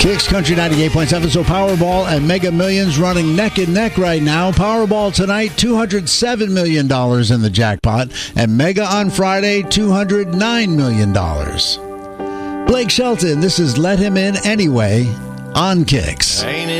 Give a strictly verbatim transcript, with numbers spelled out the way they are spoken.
Kicks Country ninety-eight point seven. So Powerball and Mega Millions running neck and neck right now. Powerball tonight, two hundred seven million dollars in the jackpot. And Mega on Friday, two hundred nine million dollars. Blake Shelton, this is Let Him In Anyway on Kicks.